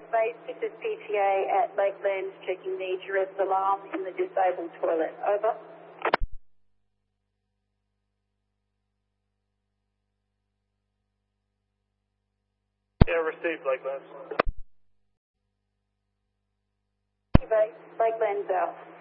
Base, this is PTA at Lakelands checking the duress alarm in the disabled toilet. Over. Yeah, received, Lakelands. Base, Lakelands out.